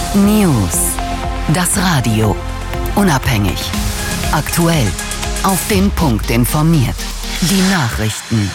News. Das Radio. Unabhängig. Aktuell. Auf den Punkt informiert. Die Nachrichten.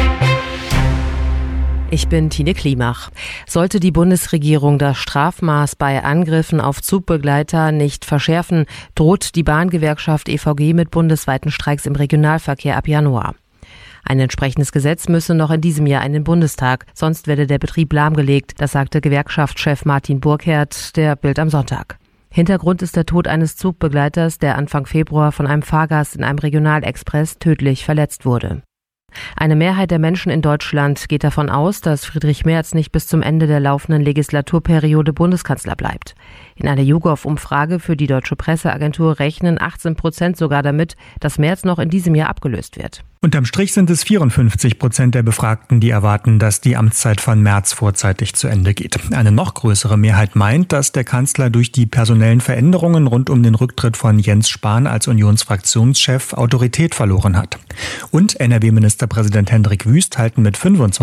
Ich bin Tine Klimach. Sollte die Bundesregierung das Strafmaß bei Angriffen auf Zugbegleiter nicht verschärfen, droht die Bahngewerkschaft EVG mit bundesweiten Streiks im Regionalverkehr ab Januar. Ein entsprechendes Gesetz müsse noch in diesem Jahr in den Bundestag, sonst werde der Betrieb lahmgelegt, das sagte Gewerkschaftschef Martin Burkert der Bild am Sonntag. Hintergrund ist der Tod eines Zugbegleiters, der Anfang Februar von einem Fahrgast in einem Regionalexpress tödlich verletzt wurde. Eine Mehrheit der Menschen in Deutschland geht davon aus, dass Friedrich Merz nicht bis zum Ende der laufenden Legislaturperiode Bundeskanzler bleibt. In einer YouGov-Umfrage für die Deutsche Presseagentur rechnen 18% sogar damit, dass Merz noch in diesem Jahr abgelöst wird. Unterm Strich sind es 54% der Befragten, die erwarten, dass die Amtszeit von Merz vorzeitig zu Ende geht. Eine noch größere Mehrheit meint, dass der Kanzler durch die personellen Veränderungen rund um den Rücktritt von Jens Spahn als Unionsfraktionschef Autorität verloren hat. Und NRW-Ministerpräsident Hendrik Wüst halten mit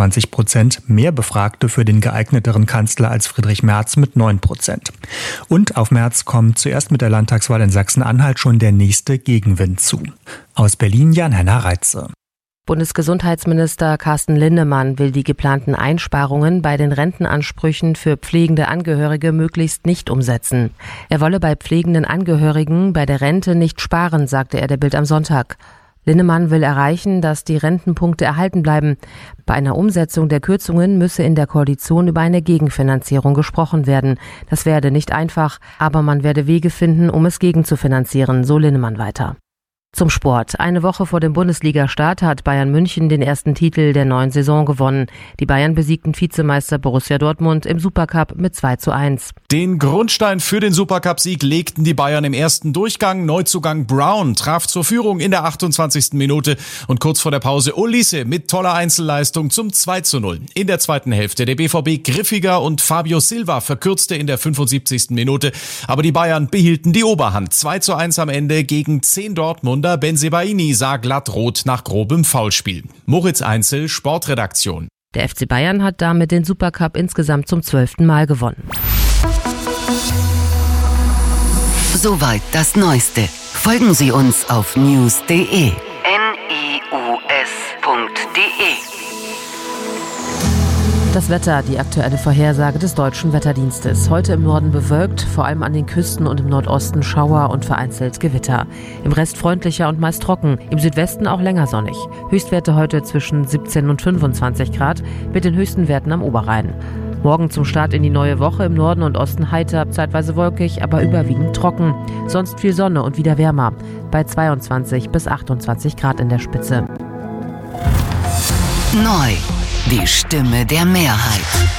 25% mehr Befragte für den geeigneteren Kanzler als Friedrich Merz mit 9%. Und auf Merz kommt zuerst mit der Landtagswahl in Sachsen-Anhalt schon der nächste Gegenwind zu. Aus Berlin Jan-Henner Reitze. Bundesgesundheitsminister Carsten Linnemann will die geplanten Einsparungen bei den Rentenansprüchen für pflegende Angehörige möglichst nicht umsetzen. Er wolle bei pflegenden Angehörigen bei der Rente nicht sparen, sagte er der Bild am Sonntag. Linnemann will erreichen, dass die Rentenpunkte erhalten bleiben. Bei einer Umsetzung der Kürzungen müsse in der Koalition über eine Gegenfinanzierung gesprochen werden. Das werde nicht einfach, aber man werde Wege finden, um es gegenzufinanzieren, so Linnemann weiter. Zum Sport. Eine Woche vor dem Bundesliga-Start hat Bayern München den ersten Titel der neuen Saison gewonnen. Die Bayern besiegten Vizemeister Borussia Dortmund im Supercup mit 2:1. Den Grundstein für den Supercup-Sieg legten die Bayern im ersten Durchgang. Neuzugang Brown traf zur Führung in der 28. Minute und kurz vor der Pause Olise mit toller Einzelleistung zum 2:0. In der zweiten Hälfte der BVB griffiger und Fabio Silva verkürzte in der 75. Minute. Aber die Bayern behielten die Oberhand. 2:1 am Ende gegen 10 Dortmunder. Bensebaini sah glatt rot nach grobem Foulspiel. Moritz Einzel, Sportredaktion. Der FC Bayern hat damit den Supercup insgesamt zum 12. Mal gewonnen. Soweit das Neueste. Folgen Sie uns auf news.de. news.de. Das Wetter, die aktuelle Vorhersage des Deutschen Wetterdienstes. Heute im Norden bewölkt, vor allem an den Küsten und im Nordosten Schauer und vereinzelt Gewitter. Im Rest freundlicher und meist trocken, im Südwesten auch länger sonnig. Höchstwerte heute zwischen 17 und 25 Grad, mit den höchsten Werten am Oberrhein. Morgen zum Start in die neue Woche im Norden und Osten heiter, zeitweise wolkig, aber überwiegend trocken. Sonst viel Sonne und wieder wärmer, bei 22 bis 28 Grad in der Spitze. Neu. Die Stimme der Mehrheit.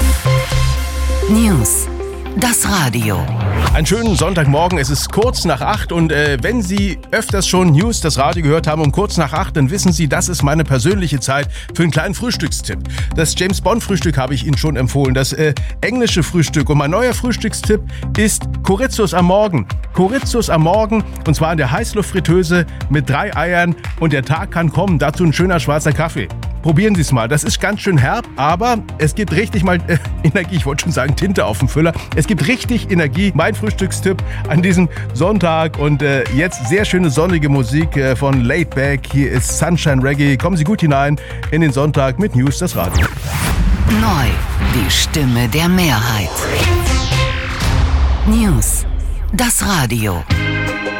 News. Das Radio. Einen schönen Sonntagmorgen, es ist kurz nach 8 und wenn Sie öfters schon News, das Radio gehört haben um kurz nach 8, dann wissen Sie, das ist meine persönliche Zeit für einen kleinen Frühstückstipp. Das James-Bond-Frühstück habe ich Ihnen schon empfohlen, das englische Frühstück, und mein neuer Frühstückstipp ist Chorizo am Morgen. Chorizo am Morgen, und zwar in der Heißluftfritteuse mit 3 Eiern, und der Tag kann kommen, dazu ein schöner schwarzer Kaffee. Probieren Sie es mal. Das ist ganz schön herb, aber es gibt richtig mal Energie. Ich wollte schon sagen Tinte auf dem Füller. Es gibt richtig Energie. Mein Frühstückstipp an diesem Sonntag. Und jetzt sehr schöne sonnige Musik von Laid Back. Hier ist Sunshine Reggae. Kommen Sie gut hinein in den Sonntag mit News, das Radio. Neu. Die Stimme der Mehrheit. News. Das Radio.